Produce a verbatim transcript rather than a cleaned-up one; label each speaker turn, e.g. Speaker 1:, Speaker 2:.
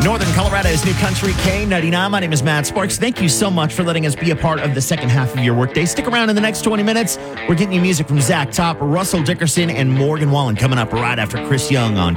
Speaker 1: Northern Colorado's New Country K ninety-nine. My name is Matt Sparks. Thank you so much for letting us be a part of the second half of your workday. Stick around in the next twenty minutes. We're getting you music from Zach Top, Russell Dickerson, and Morgan Wallen coming up right after Chris Young on